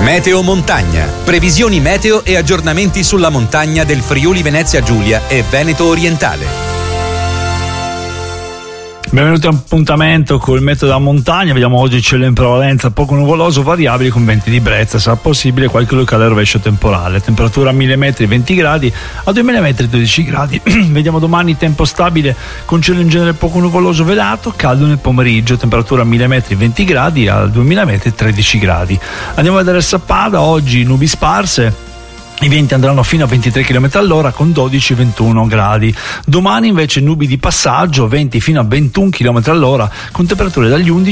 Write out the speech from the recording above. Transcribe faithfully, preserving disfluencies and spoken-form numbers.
Meteo Montagna. Previsioni meteo e aggiornamenti sulla montagna del Friuli Venezia Giulia e Veneto Orientale. Benvenuti a un appuntamento col meteo da montagna. Vediamo oggi cielo in prevalenza poco nuvoloso, variabili con venti di brezza. Sarà possibile qualche locale rovescio temporale. Temperatura a mille metri venti gradi, a duemila metri dodici gradi. Vediamo domani tempo stabile con cielo in genere poco nuvoloso velato, caldo nel pomeriggio. Temperatura a mille metri venti gradi, a duemila metri tredici gradi. Andiamo a vedere Sappada. Oggi nubi sparse. I venti andranno fino a ventitré chilometri all'ora con dodici ventuno gradi. Domani invece nubi di passaggio, venti fino a ventuno chilometri all'ora con temperature dagli undici